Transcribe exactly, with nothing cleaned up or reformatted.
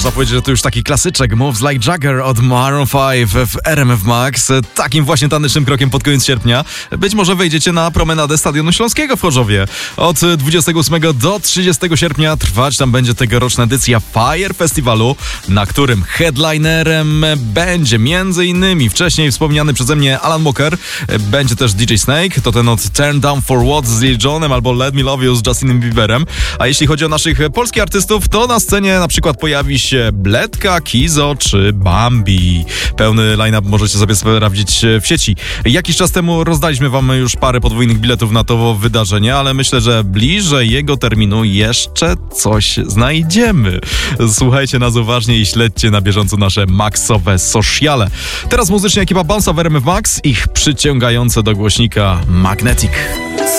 Można powiedzieć, że to już taki klasyczek Moves Like Jagger od Maroon pięć w R M F Max. Takim właśnie tanecznym krokiem pod koniec sierpnia być może wejdziecie na promenadę Stadionu Śląskiego w Chorzowie. Od dwudziestego ósmego do trzydziestego sierpnia trwać tam będzie tegoroczna edycja Fire Festiwalu, na którym headlinerem będzie między innymi wcześniej wspomniany przeze mnie Alan Walker, będzie też D J Snake, to ten od Turn Down For What z Lil Jonem albo Let Me Love You z Justinem Bieberem. A jeśli chodzi o naszych polskich artystów, to na scenie na przykład pojawi się Bledka, Kizo czy Bambi. Pełny line-up możecie sobie sprawdzić w sieci. Jakiś czas temu rozdaliśmy wam już parę podwójnych biletów na to wydarzenie, ale myślę, że bliżej jego terminu jeszcze coś znajdziemy. Słuchajcie nas uważnie i śledźcie na bieżąco nasze maxowe sociale. Teraz muzycznie ekipa Bounce'a w R M F Max, ich przyciągające do głośnika Magnetic.